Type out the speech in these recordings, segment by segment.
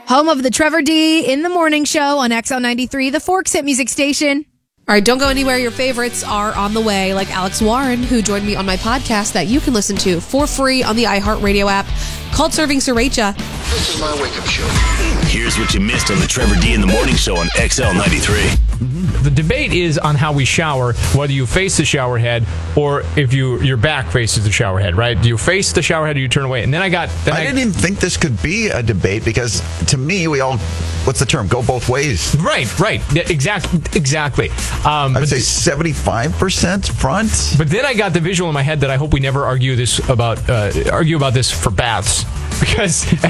Home of the Trevor D in the Morning Show on XL93, the Forks Hit Music Station. All right, don't go anywhere. Your favorites are on the way, like Alex Warren, who joined me on my podcast that you can listen to for free on the iHeartRadio app called Serving Sriracha. This is my wake-up show. Here's what you missed on the Trevor D in the Morning Show on XL93. The debate is on how we shower, whether you face the shower head or if your back faces the shower head, right? Do you face the shower head or you turn away? And then I didn't even think this could be a debate because to me, we all, what's the term? Go both ways. Right. Yeah, exactly. I would say 75% front. But then I got the visual in my head that I hope we never argue about this for baths. Because then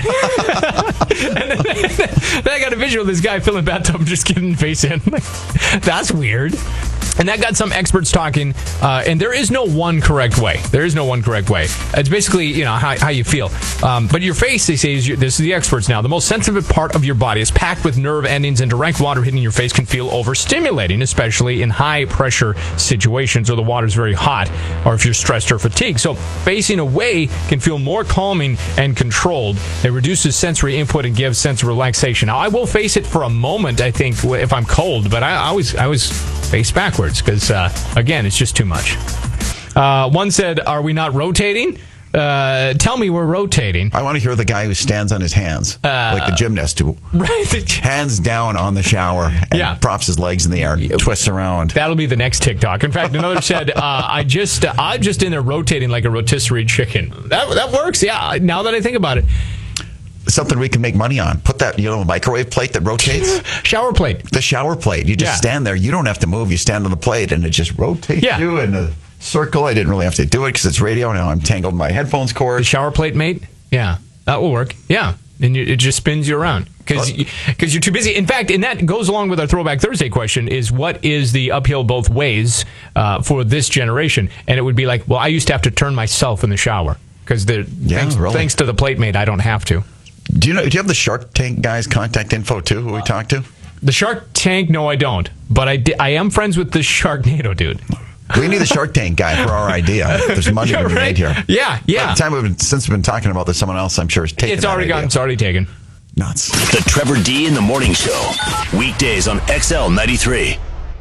I got a visual of this guy filling bathtub just getting face in. That's weird. And that got some experts talking, and there is no one correct way. It's basically, how you feel. But your face, they say, this is the experts now, the most sensitive part of your body is packed with nerve endings, and direct water hitting your face can feel overstimulating, especially in high-pressure situations or the water's very hot, or if you're stressed or fatigued. So facing away can feel more calming and controlled. It reduces sensory input and gives sense of relaxation. Now, I will face it for a moment, I think, if I'm cold, but I always face backwards because, again, it's just too much. One said, are we not rotating? Tell me we're rotating. I want to hear the guy who stands on his hands, like the gymnast who hands down on the shower and props his legs in the air and twists around. That'll be the next TikTok. In fact, another said, I'm just in there rotating like a rotisserie chicken. That works, yeah, now that I think about it. Something we can make money on. Put that, microwave plate that rotates. Shower plate. The shower plate. You just stand there. You don't have to move. You stand on the plate, and it just rotates you in a circle. I didn't really have to do it because it's radio. Now I'm tangled in my headphones cord. The shower plate, mate? Yeah, that will work. Yeah, and it just spins you around because you're too busy. In fact, and that goes along with our Throwback Thursday question, is what is the uphill both ways for this generation? And it would be like, well, I used to have to turn myself in the shower because thanks to the plate mate, I don't have to. Do you have the Shark Tank guys' contact info, too, who we talked to? The Shark Tank? No, I don't. But I am friends with the Sharknado dude. We need the Shark Tank guy for our idea. There's money to be made here. Yeah. By the time since we've been talking about this, someone else, I'm sure, has taken It's already gone. It's already taken. Nuts. The Trevor D in the Morning Show. Weekdays on XL93.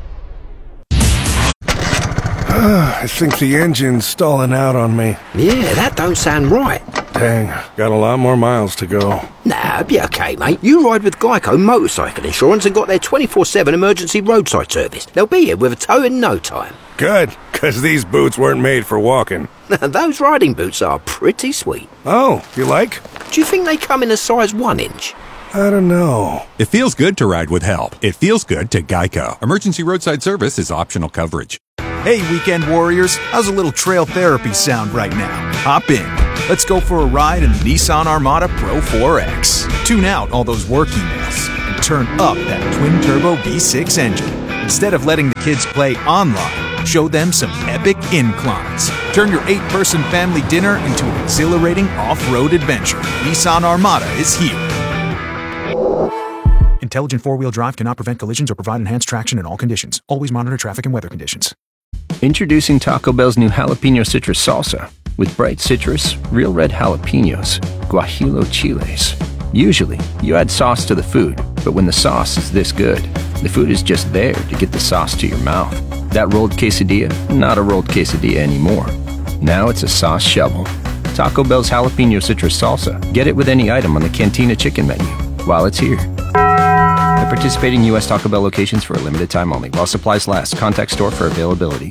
I think the engine's stalling out on me. Yeah, that don't sound right. Dang, got a lot more miles to go. Nah, be okay, mate. You ride with Geico Motorcycle Insurance and got their 24/7 emergency roadside service. They'll be here with a tow in no time. Good, because these boots weren't made for walking. Those riding boots are pretty sweet. Oh, you like? Do you think they come in a size 1 inch? I don't know. It feels good to ride with help. It feels good to Geico. Emergency roadside service is optional coverage. Hey, weekend warriors, how's a little trail therapy sound right now? Hop in. Let's go for a ride in the Nissan Armada Pro 4X. Tune out all those work emails and turn up that twin-turbo V6 engine. Instead of letting the kids play online, show them some epic inclines. Turn your 8-person family dinner into an exhilarating off-road adventure. Nissan Armada is here. Intelligent four-wheel drive cannot prevent collisions or provide enhanced traction in all conditions. Always monitor traffic and weather conditions. Introducing Taco Bell's new Jalapeno Citrus Salsa. With bright citrus, real red jalapenos, guajillo chiles. Usually, you add sauce to the food, but when the sauce is this good, the food is just there to get the sauce to your mouth. That rolled quesadilla, not a rolled quesadilla anymore. Now it's a sauce shovel. Taco Bell's Jalapeno Citrus Salsa. Get it with any item on the Cantina Chicken menu while it's here. At participating U.S. Taco Bell locations for a limited time only. While supplies last. Contact store for availability.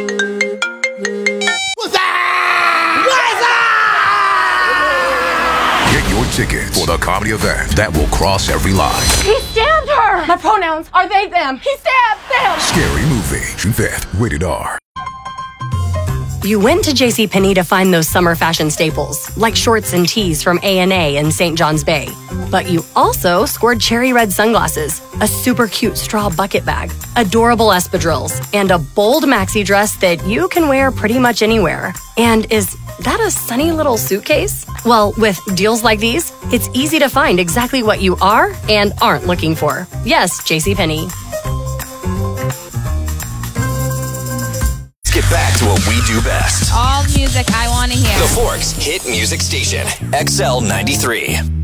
Get your tickets for the comedy event that will cross every line. He stabbed her! My pronouns are they, them. He stabbed them! Scary Movie, June 5th, rated R. You went to JCPenney to find those summer fashion staples, like shorts and tees from A&A and St. John's Bay. But you also scored cherry red sunglasses, a super cute straw bucket bag, adorable espadrilles, and a bold maxi dress that you can wear pretty much anywhere. And is that a sunny little suitcase? Well, with deals like these, it's easy to find exactly what you are and aren't looking for. Yes, JCPenney. Let's get back to what we do best. All music I want to hear. The Forks Hit Music Station, XL93.